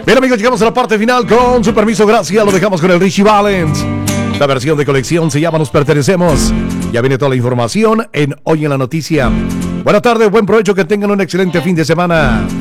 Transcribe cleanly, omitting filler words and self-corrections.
Bien, amigos, llegamos a la parte final. Con su permiso, gracias, lo dejamos con el Richie Valens. La versión de colección se llama Nos Pertenecemos. Ya viene toda la información en Hoy en la Noticia. Buenas tardes, buen provecho, que tengan un excelente fin de semana.